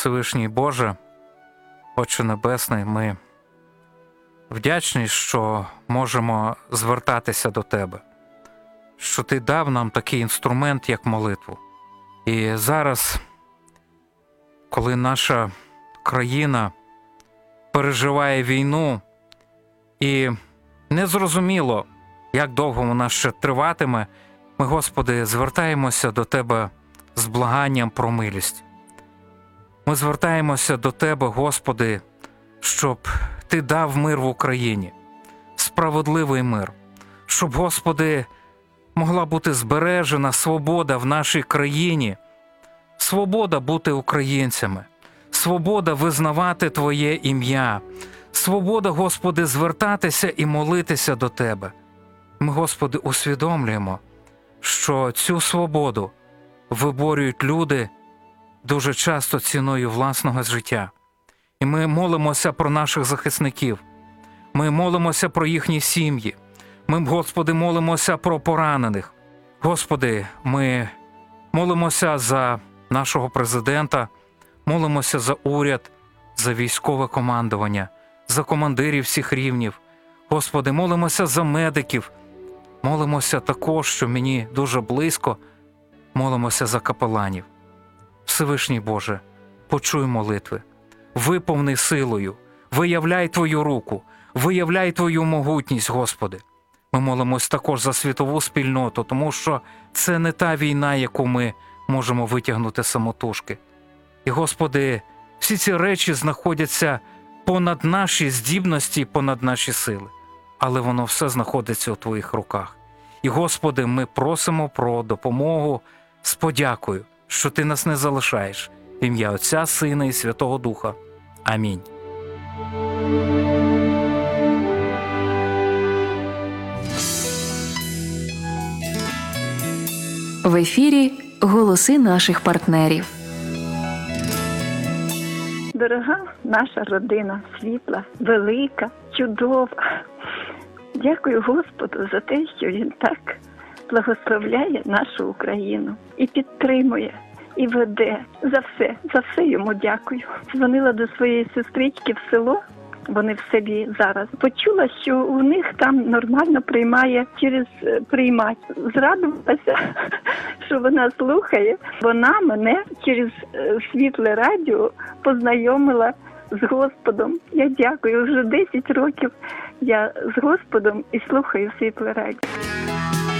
Всевишній Боже, Отче Небесний, ми вдячні, що можемо звертатися до Тебе, що Ти дав нам такий інструмент, як молитву. І зараз, коли наша країна переживає війну, і незрозуміло, як довго вона ще триватиме, ми, Господи, звертаємося до Тебе з благанням про милість. Ми звертаємося до Тебе, Господи, щоб Ти дав мир в Україні, справедливий мир, щоб, Господи, могла бути збережена свобода в нашій країні, свобода бути українцями, свобода визнавати Твоє ім'я, свобода, Господи, звертатися і молитися до Тебе. Ми, Господи, усвідомлюємо, що цю свободу виборюють люди дуже часто ціною власного життя. І ми молимося про наших захисників, ми молимося про їхні сім'ї, ми, Господи, молимося про поранених. Господи, ми молимося за нашого президента, молимося за уряд, за військове командування, за командирів всіх рівнів. Господи, молимося за медиків, молимося також, що мені дуже близько, молимося за капеланів. Всевишній Боже, почуй молитви, виповни силою, виявляй Твою руку, виявляй Твою могутність, Господи. Ми молимось також за світову спільноту, тому що це не та війна, яку ми можемо витягнути самотужки. І, Господи, всі ці речі знаходяться понад наші здібності, понад наші сили. Але воно все знаходиться у Твоїх руках. І, Господи, ми просимо про допомогу з подякою, що Ти нас не залишаєш. В ім'я Отця, Сина і Святого Духа. Амінь. В ефірі голоси наших партнерів. Дорога наша родина, світла, велика, чудова. Дякую Господу за те, що Він так благословляє нашу Україну і підтримує, і веде. За все йому дякую. Дзвонила до своєї сестрички в село, вони в селі зараз. Почула, що у них там нормально приймає через приймач. Зрадувалася, що вона слухає. Вона мене через світле радіо познайомила з Господом. Я дякую. Вже 10 років я з Господом і слухаю світле радіо.